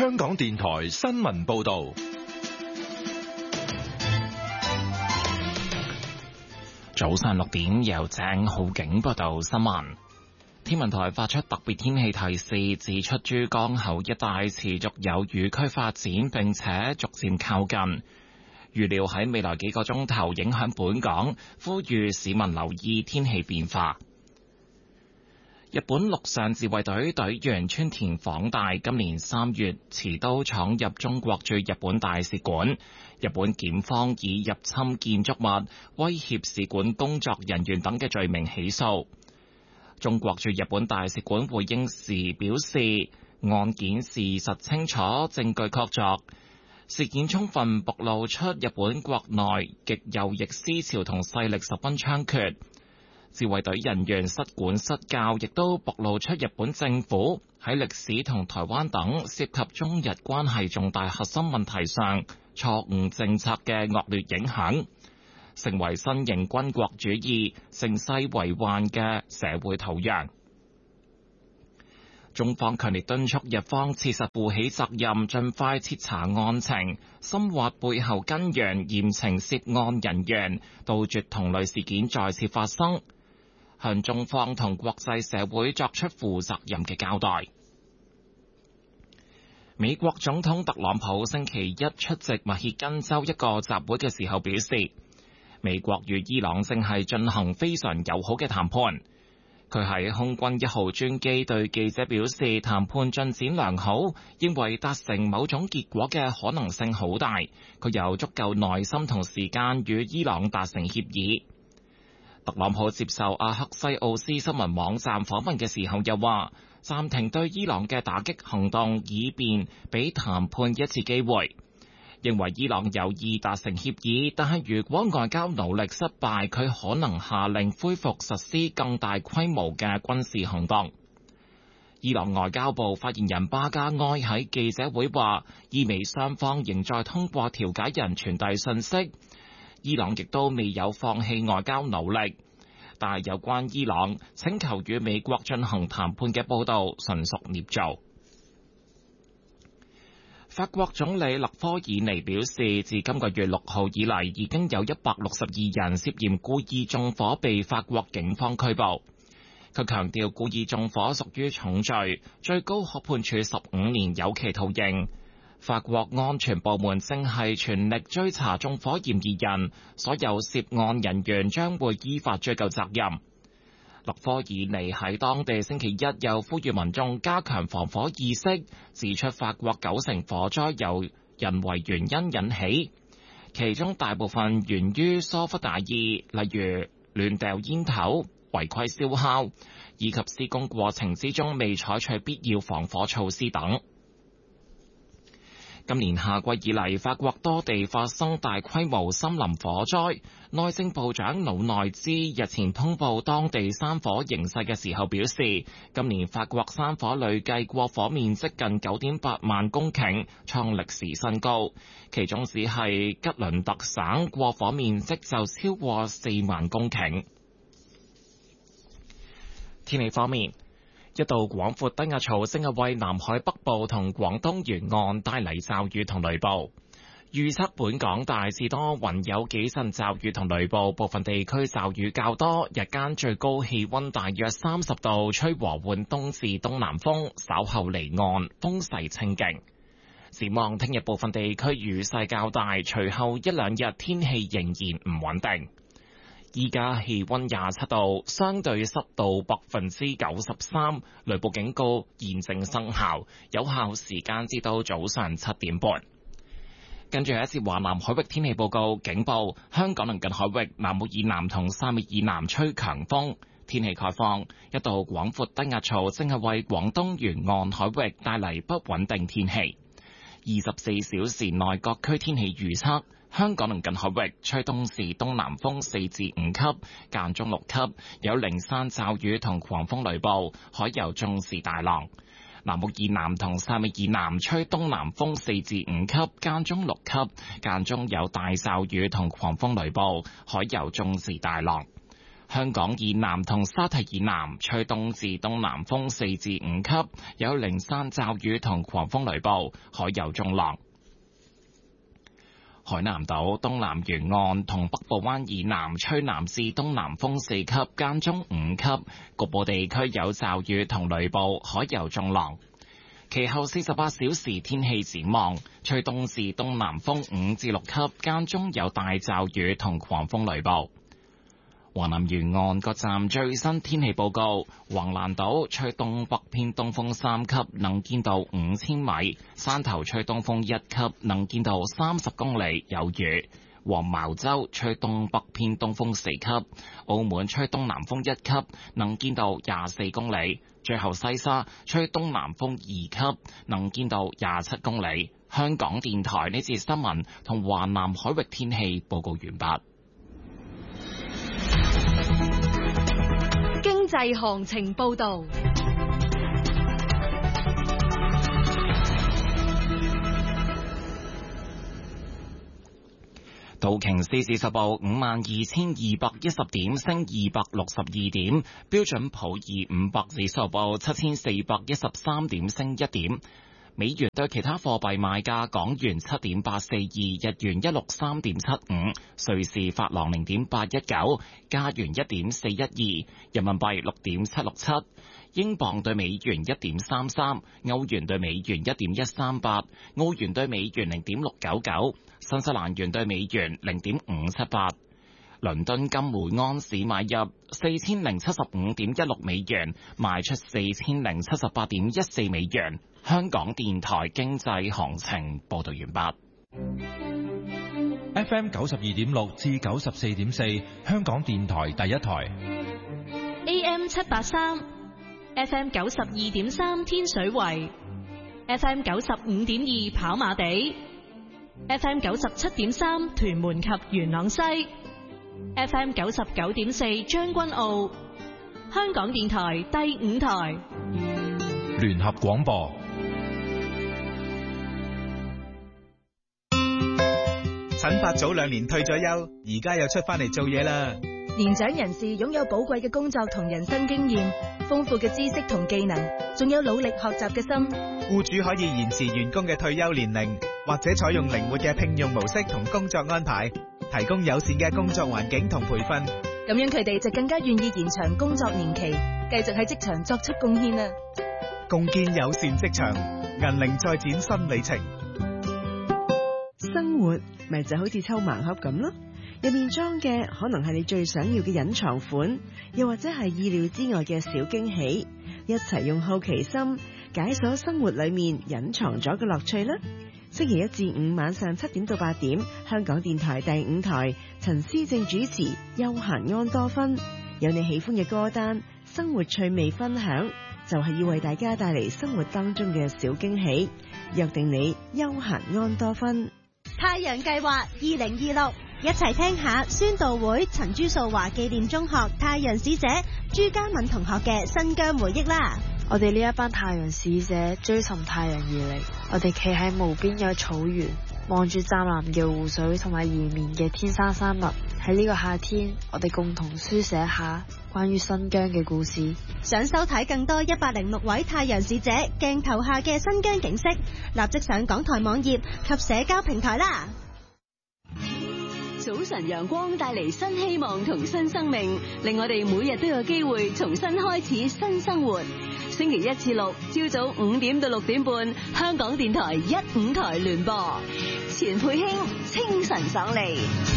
香港電台新聞報道。 早上6點，由鄭浩景報道新聞。天文台發出特別天氣提示，指出珠江口一帶持續有雨區發展，並且逐漸靠近。預料喺未來幾個鐘頭影響本港，呼籲市民留意天氣變化。日本陸上自衛隊隊員川田晃大今年3月持刀闖入中國駐日本大使館，日本檢方以入侵建築物、威脅使館工作人員等嘅罪名起訴。中國駐日本大使館回應時表示，案件事實清楚，證據確鑿，事件充分暴露出日本國內極右翼思潮同勢力十分猖獗。自衛隊人員失管失教，亦都暴露出日本政府喺歷史同台灣等涉及中日關係重大核心問題上錯誤政策嘅惡劣影響，成為新型軍國主義盛世為患嘅社會土壤。中方強烈敦促日方切實負起責任，盡快徹查案情，深挖背後根源，嚴懲涉案人員，杜絕同類事件再次發生，向中方同國際社會作出負責任嘅交代。美國總統特朗普星期一出席密歇根州一個集會嘅時候表示，美國與伊朗正係進行非常友好嘅談判。佢喺空軍1號專機對記者表示，談判進展良好，認為達成某種結果嘅可能性好大。佢有足夠耐心同時間與伊朗達成協議。特朗普接受阿克西奧斯新聞網站訪問嘅時候又話，暫停對伊朗嘅打擊行動，以便俾談判一次機會。認為伊朗有意達成協議，但係如果外交努力失敗，佢可能下令恢復實施更大規模嘅軍事行動。伊朗外交部發言人巴加埃喺記者會話，意味雙方仍在通過調解人傳遞信息，伊朗亦都未有放棄外交努力。但係有關伊朗請求與美國進行談判嘅報導純屬捏造。法國總理勒科爾尼表示，自今個月6號以嚟，已經有162人涉嫌故意縱火被法國警方拘捕。佢強調，故意縱火屬於重罪，最高可判處15年有期徒刑。法國安全部門正係全力追查縱火嫌疑人，所有涉案人員將會依法追究責任。勒科爾尼喺當地星期一又呼籲民眾加強防火意識，指出法國90%火災由人為原因引起，其中大部分源於疏忽大意，例如亂掉煙頭、違規燒烤，以及施工過程之中未採取必要防火措施等。今年夏季以嚟，法國多地發生大規模森林火災。內政部長魯內茲日前通報當地山火形勢嘅時候表示，今年法國山火累計過火面積近9.8萬公頃，創歷史新高。其中只係吉倫特省過火面積就超過4萬公頃。天氣方面，一道廣闊低壓槽正係為南海北部同廣東沿岸帶嚟驟雨同雷暴。預測本港大致多雲，有幾陣驟雨同雷暴，部分地區驟雨較多。日間最高氣溫大約30度，吹和緩東至東南風，稍後離岸風勢清勁。展望聽日部分地區雨勢較大，隨後一兩日天氣仍然唔穩定。依家氣溫27度，相對濕度93%，雷暴警告現正生效，有效時間至到早上7點半。跟住係一節華南海域天氣報告，警報：香港鄰近海域南澳以南同汕尾以南吹強風。天氣概況：一道廣闊低壓槽正係為廣東沿岸海域帶嚟不穩定天氣。24小時內各區天氣預測：香港鄰近海域吹東至東南風4至5級，間中6級，有零散驟雨同狂風雷暴，海有中至大浪。南澳以南同汕尾以南吹東南風4至5級，間中6級，間中有大驟雨同狂風雷暴，海有中至大浪。 香港以南同沙堤以南吹東至東南風4至5級，有零散驟雨同狂風雷暴，海有中浪。海南島東南沿岸同北部灣以南吹南至東南風4級，間中5級，局部地區有驟雨同雷暴，海有中浪。其後48小時天氣展望，吹東至東南風5至6級，間中有大驟雨同狂風雷暴。華南沿岸各站最新天氣報告：橫瀾島吹東北偏東風3級，能見度5000米；汕頭吹東風1級，能見度30公里，有雨；黃茅洲吹東北偏東風4級；澳門吹東南風1級，能見度24公里；最後西沙吹東南風2級，能見度27公里。香港電台呢節新聞同華南海域天氣報告完畢。 經濟行情報道。 道瓊斯指數報52,210點，升262點；標準普爾500指數報7,413點，升1點。美元對其他貨幣賣價：港元7.842，日元163.75，瑞士法郎0.819，加元1.412，人民幣6.767，英鎊對美元1.33，歐元對美元1.138，澳元對美元0.699，新西蘭元對美元0.578。倫敦金每安士買入4075.16美元，賣出4078.14美元。香港電台經濟行情報道完畢。FM 92.6至94.4，香港電台第一台。 AM 783 ，FM 92.3天水圍，FM 95.2跑馬地，FM 97.3屯門及元朗西，FM 99.4將軍澳。香港電台第5台聯合廣播。 陳伯早2年退咗休，而家又出翻嚟做嘢啦。 年長人士擁有寶貴嘅工作同人生經驗，豐富嘅知識同技能，仲有努力學習嘅心。 僱主可以延遲員工嘅退休年齡，或者採用靈活嘅聘用模式同工作安排，提供友善嘅工作環境同培訓。 咁樣佢哋就更加願意延長工作年期，繼續喺職場作出貢獻啦。 共建友善職場，銀齡再展新里程。 生活咪就好似抽盲盒咁咯，入面裝嘅可能係你最想要嘅隱藏款，又或者係意料之外嘅小驚喜。一齊用好奇心解鎖生活裏面隱藏咗嘅樂趣啦！星期1至5晚上7點到8點，香港電台第5台，陳思正主持，休閒安多芬，有你喜歡嘅歌單，生活趣味分享，就係要為大家帶嚟生活當中嘅小驚喜。約定你休閒安多芬。 太陽計劃2026，一齊聽下宣道會陳朱素華紀念中學太陽使者朱嘉敏同學嘅新疆回憶啦。 我哋呢一班太陽使者追尋太陽而嚟，我哋企喺無邊嘅草原，望住湛藍嘅湖水同埋延綿嘅天山山脈。喺呢個夏天，我哋共同書寫下關於新疆嘅故事。 想收睇更多106位太陽使者鏡頭下嘅新疆景色，立即上港台網頁及社交平台啦。 早晨陽光帶嚟新希望同新生命，令我哋每日都有機會重新開始新生活。星期1至6朝早5點到6點半，香港電台1、5台聯播，錢佩卿清晨爽利。